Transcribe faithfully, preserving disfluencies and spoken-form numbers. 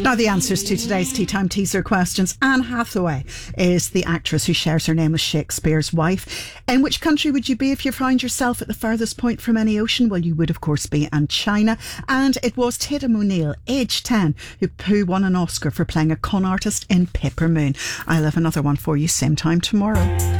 Now, the answers to today's Tea Time teaser questions. Anne Hathaway is the actress who shares her name with Shakespeare's wife. In which country would you be if you found yourself at the furthest point from any ocean? Well, you would, of course, be in China. And it was Tatum O'Neill, aged ten, who, who won an Oscar for playing a con artist in Paper Moon. I'll have another one for you same time tomorrow.